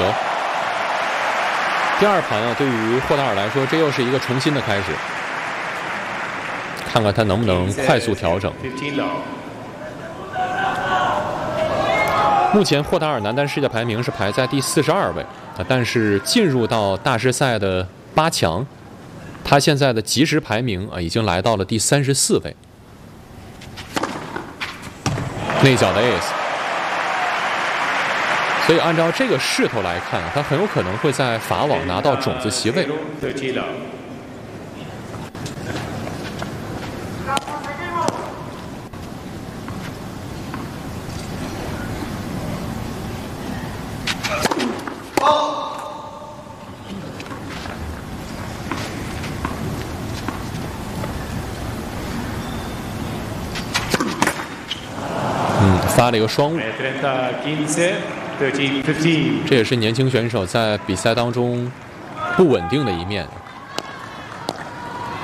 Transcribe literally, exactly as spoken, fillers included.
球。第二盘啊，对于霍达尔来说，这又是一个重新的开始，看看他能不能快速调整。目前霍达尔男单世界排名是排在第四十二位啊，但是进入到大师赛的八强，他现在的即时排名啊已经来到了第三十四位。内角的 ace。 所以按照这个势头来看，他很有可能会在法网拿到种子席位。嗯，发了一个双误。这也是年轻选手在比赛当中不稳定的一面。